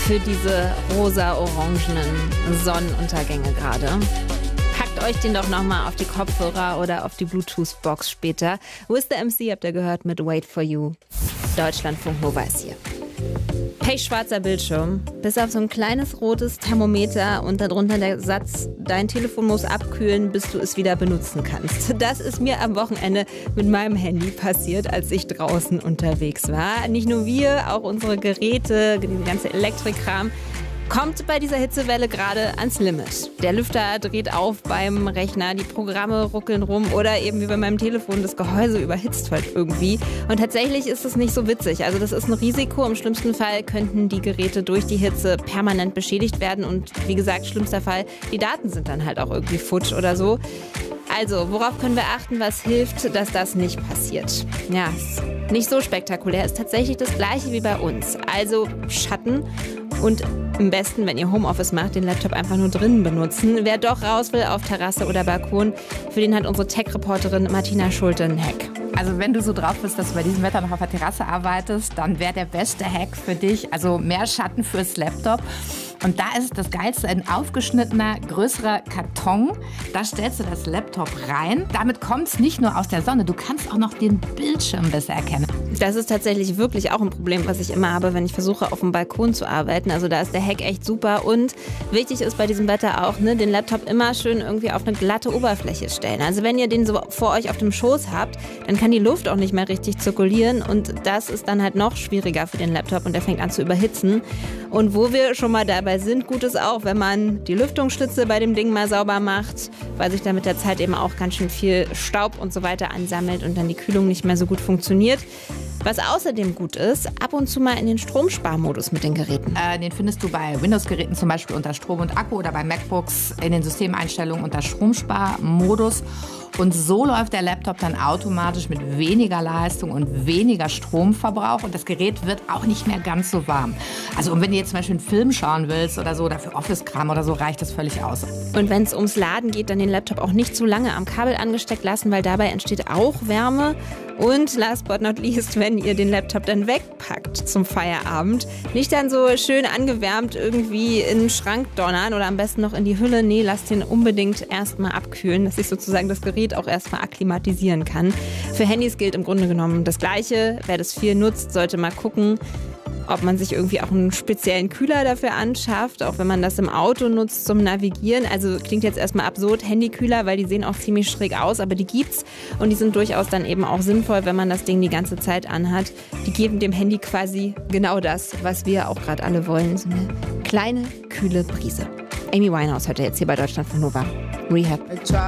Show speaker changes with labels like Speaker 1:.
Speaker 1: für diese rosa-orangenen Sonnenuntergänge gerade. Packt euch den doch nochmal auf die Kopfhörer oder auf die Bluetooth-Box später. With the MC habt ihr gehört mit Wait for You. Deutschlandfunk Nova ist hier. Pechschwarzer Bildschirm, bis auf so ein kleines rotes Thermometer und darunter der Satz, dein Telefon muss abkühlen, bis du es wieder benutzen kannst. Das ist mir am Wochenende mit meinem Handy passiert, als ich draußen unterwegs war. Nicht nur wir, auch unsere Geräte, die ganze Elektrikkram, kommt bei dieser Hitzewelle gerade ans Limit. Der Lüfter dreht auf beim Rechner, die Programme ruckeln rum oder eben wie bei meinem Telefon, das Gehäuse überhitzt halt irgendwie. Und tatsächlich ist es nicht so witzig. Also das ist ein Risiko. Im schlimmsten Fall könnten die Geräte durch die Hitze permanent beschädigt werden. Und wie gesagt, schlimmster Fall, die Daten sind dann halt auch irgendwie futsch oder so. Also, worauf können wir achten, was hilft, dass das nicht passiert? Ja, ist nicht so spektakulär, ist tatsächlich das Gleiche wie bei uns. Also Schatten und am besten, wenn ihr Homeoffice macht, den Laptop einfach nur drinnen benutzen. Wer doch raus will auf Terrasse oder Balkon, für den hat unsere Tech-Reporterin Martina Schulte einen Hack.
Speaker 2: Also wenn du so drauf bist, dass du bei diesem Wetter noch auf der Terrasse arbeitest, dann wäre der beste Hack für dich, also mehr Schatten fürs Laptop. Und da ist das Geilste, ein aufgeschnittener, größerer Karton. Da stellst du das Laptop rein. Damit kommt es nicht nur aus der Sonne, du kannst auch noch den Bildschirm besser erkennen.
Speaker 1: Das ist tatsächlich wirklich auch ein Problem, was ich immer habe, wenn ich versuche, auf dem Balkon zu arbeiten. Also da ist der Hack echt super. Und wichtig ist bei diesem Wetter auch, den Laptop immer schön irgendwie auf eine glatte Oberfläche stellen. Also wenn ihr den so vor euch auf dem Schoß habt, dann kann die Luft auch nicht mehr richtig zirkulieren. Und das ist dann halt noch schwieriger für den Laptop und der fängt an zu überhitzen. Und wo wir schon mal dabei sind, gut ist auch, wenn man die Lüftungsschlitze bei dem Ding mal sauber macht, weil sich da mit der Zeit eben auch ganz schön viel Staub und so weiter ansammelt und dann die Kühlung nicht mehr so gut funktioniert. Was außerdem gut ist, ab und zu mal in den Stromsparmodus mit den Geräten.
Speaker 2: Den findest du bei Windows-Geräten zum Beispiel unter Strom und Akku oder bei MacBooks in den Systemeinstellungen unter Stromsparmodus. Und so läuft der Laptop dann automatisch mit weniger Leistung und weniger Stromverbrauch und das Gerät wird auch nicht mehr ganz so warm. Also und wenn du jetzt zum Beispiel einen Film schauen willst oder so, oder für Office-Kram oder so, reicht das völlig aus.
Speaker 1: Und wenn es ums Laden geht, dann den Laptop auch nicht zu lange am Kabel angesteckt lassen, weil dabei entsteht auch Wärme. Und last but not least, wenn ihr den Laptop dann wegpackt zum Feierabend, nicht dann so schön angewärmt irgendwie in den Schrank donnern oder am besten noch in die Hülle. Nee, lasst den unbedingt erstmal abkühlen, dass sich sozusagen das Gerät auch erstmal akklimatisieren kann. Für Handys gilt im Grunde genommen das Gleiche. Wer das viel nutzt, sollte mal gucken, ob man sich irgendwie auch einen speziellen Kühler dafür anschafft, auch wenn man das im Auto nutzt zum Navigieren. Also klingt jetzt erstmal absurd, Handykühler, weil die sehen auch ziemlich schräg aus, aber die gibt's und die sind durchaus dann eben auch sinnvoll, wenn man das Ding die ganze Zeit anhat. Die geben dem Handy quasi genau das, was wir auch gerade alle wollen, so eine kleine, kühle Brise. Amy Winehouse hört ihr jetzt hier bei Deutschlandfunk Nova. Rehab.